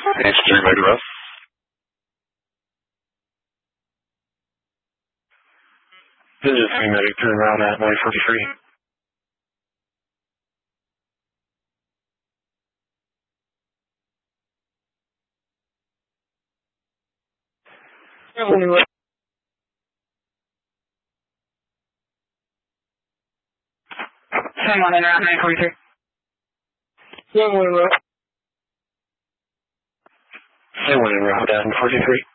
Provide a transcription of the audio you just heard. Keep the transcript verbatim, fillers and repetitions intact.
H three Mega Russ. This is three Medic turn around at nine forty-three. Same one in around nine forty-three. Same one in around nine forty-three.